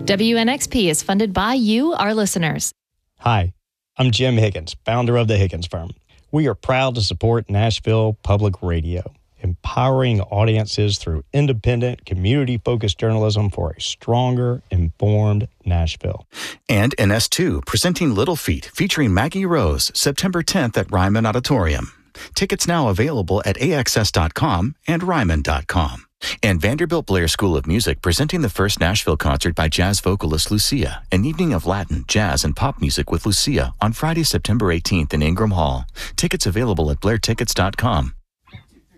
WNXP is funded by you, our listeners. Hi, I'm Jim Higgins, founder of the Higgins Firm. We are proud to support Nashville Public Radio, empowering audiences through independent, community-focused journalism for a stronger, informed Nashville. And NS2, presenting Little Feat, featuring Maggie Rose, September 10th at Ryman Auditorium. Tickets now available at AXS.com and Ryman.com. And Vanderbilt Blair School of Music presenting the first Nashville concert by jazz vocalist Lucia, an evening of Latin, jazz, and pop music with Lucia on Friday, September 18th in Ingram Hall. Tickets available at BlairTickets.com.